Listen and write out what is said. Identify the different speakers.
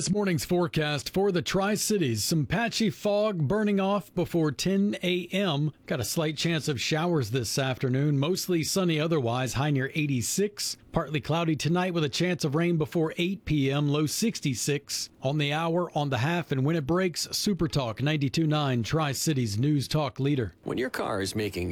Speaker 1: This morning's forecast for the Tri-Cities. Some patchy fog burning off before 10 a.m. Got a slight chance of showers this afternoon. Mostly sunny otherwise, high near 86. Partly cloudy tonight with a chance of rain before 8 p.m., low 66. On the hour, on the half, and when it breaks, Super Talk 92.9, Tri-Cities News Talk leader.
Speaker 2: When your car is making